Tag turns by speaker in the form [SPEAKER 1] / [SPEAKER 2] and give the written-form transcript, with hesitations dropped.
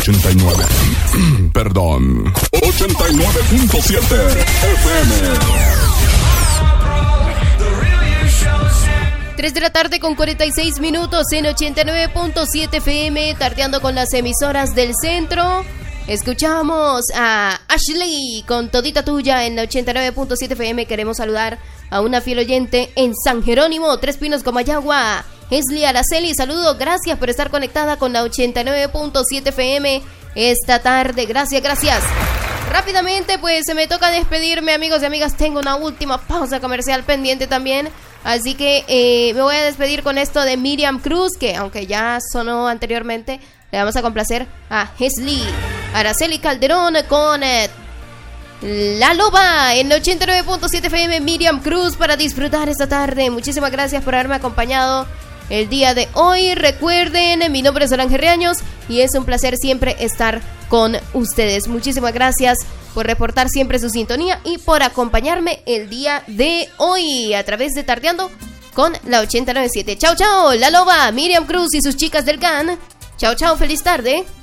[SPEAKER 1] 89. Perdón. 89.7 FM.
[SPEAKER 2] 3 de la tarde con 46 minutos en 89.7 FM, tardeando con las emisoras del centro. Escuchamos a Ashley con Todita Tuya en 89.7 FM. Queremos saludar a una fiel oyente en San Jerónimo, Tres Pinos, Comayagua. Esli Araceli, saludo, gracias por estar conectada con la 89.7 FM esta tarde. Gracias. Rápidamente, pues se me toca despedirme, amigos y amigas. Tengo una última pausa comercial pendiente también. Así que me voy a despedir con esto de Miriam Cruz, que aunque ya sonó anteriormente, le vamos a complacer a Esli Araceli Calderón con La Loba en 89.7 FM. Miriam Cruz para disfrutar esta tarde. Muchísimas gracias por haberme acompañado el día de hoy. Recuerden, mi nombre es Solange Reaños y es un placer siempre estar con ustedes. Muchísimas gracias por reportar siempre su sintonía y por acompañarme el día de hoy a través de Tardeando con la 89.7. Chao, La Loba, Miriam Cruz y sus chicas del GAN. Chao, feliz tarde.